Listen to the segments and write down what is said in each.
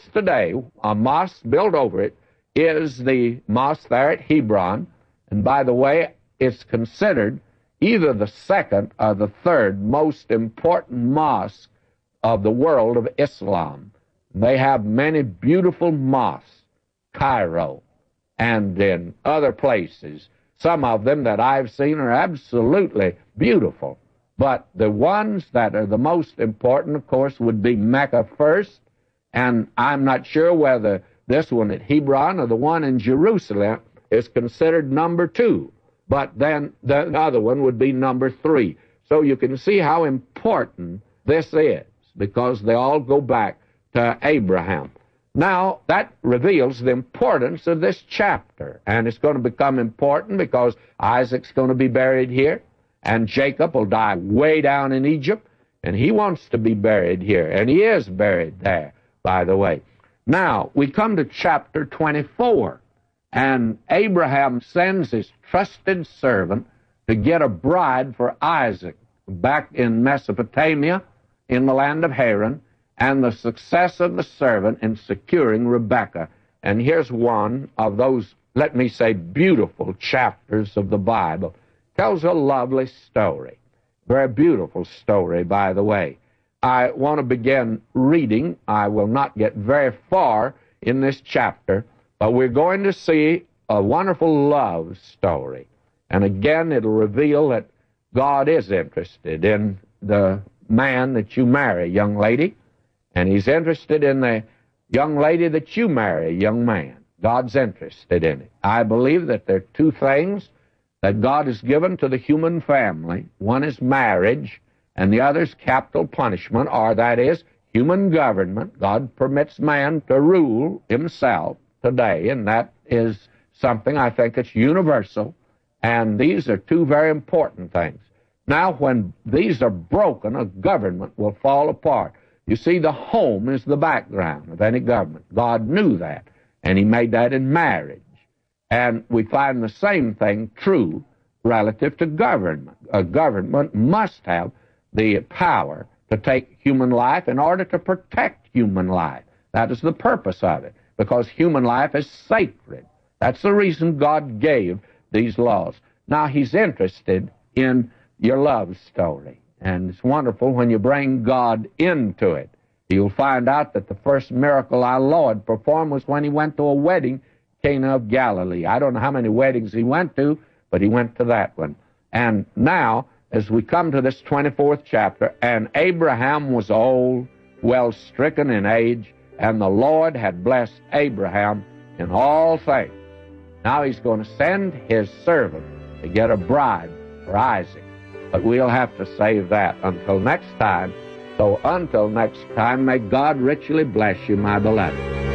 exists today, a mosque built over it, is the mosque there at Hebron. And by the way, it's considered either the second or the third most important mosque of the world of Islam. They have many beautiful mosques, Cairo, and in other places. Some of them that I've seen are absolutely beautiful. But the ones that are the most important, of course, would be Mecca first, and I'm not sure whether this one at Hebron or the one in Jerusalem is considered number 2. But then the other one would be number 3. So you can see how important this is, because they all go back to Abraham. Now, that reveals the importance of this chapter, and it's going to become important because Isaac's going to be buried here, and Jacob will die way down in Egypt, and he wants to be buried here, and he is buried there, by the way. Now, we come to chapter 24, and Abraham sends his trusted servant to get a bride for Isaac back in Mesopotamia, in the land of Haran, and the success of the servant in securing Rebekah. And here's one of those, let me say, beautiful chapters of the Bible. Tells a lovely story. Very beautiful story, by the way. I want to begin reading. I will not get very far in this chapter, but we're going to see a wonderful love story. And again, it'll reveal that God is interested in the man that you marry, young lady, and he's interested in the young lady that you marry, young man. God's interested in it. I believe that there are two things that God has given to the human family. One is marriage, and the other is capital punishment, or that is human government. God permits man to rule himself today, and that is something I think that's universal, and these are two very important things. Now, when these are broken, a government will fall apart. You see, the home is the background of any government. God knew that, and he made that in marriage. And we find the same thing true relative to government. A government must have the power to take human life in order to protect human life. That is the purpose of it, because human life is sacred. That's the reason God gave these laws. Now, he's interested in your love story, and it's wonderful when you bring God into it. You'll find out that the first miracle our Lord performed was when he went to a wedding, Cana of Galilee. I don't know how many weddings he went to, but he went to that one. And now, as we come to this 24th chapter, and Abraham was old, well stricken in age, and the Lord had blessed Abraham in all things. Now he's going to send his servant to get a bride for Isaac. But we'll have to save that until next time. So until next time, may God richly bless you, my beloved.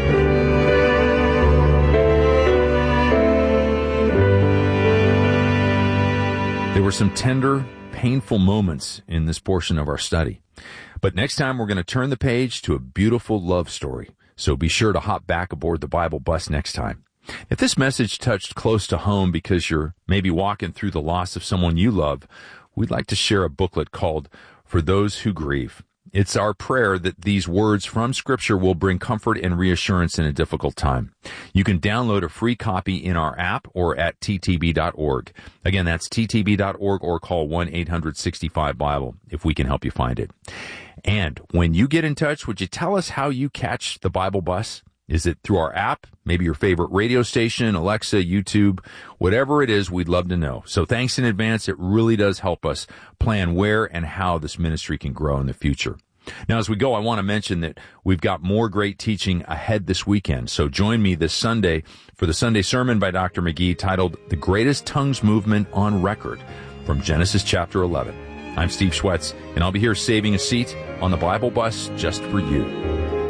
There were some tender, painful moments in this portion of our study. But next time, we're going to turn the page to a beautiful love story. So be sure to hop back aboard the Bible bus next time. If this message touched close to home because you're maybe walking through the loss of someone you love, we'd like to share a booklet called For Those Who Grieve. It's our prayer that these words from Scripture will bring comfort and reassurance in a difficult time. You can download a free copy in our app or at ttb.org. Again, that's ttb.org, or call 1-800-65-BIBLE if we can help you find it. And when you get in touch, would you tell us how you catch the Bible bus? Is it through our app, maybe your favorite radio station, Alexa, YouTube, whatever it is, we'd love to know. So thanks in advance. It really does help us plan where and how this ministry can grow in the future. Now, as we go, I want to mention that we've got more great teaching ahead this weekend. So join me this Sunday for the Sunday sermon by Dr. McGee titled The Greatest Tongues Movement on Record from Genesis chapter 11. I'm Steve Schwetz, and I'll be here saving a seat on the Bible bus just for you.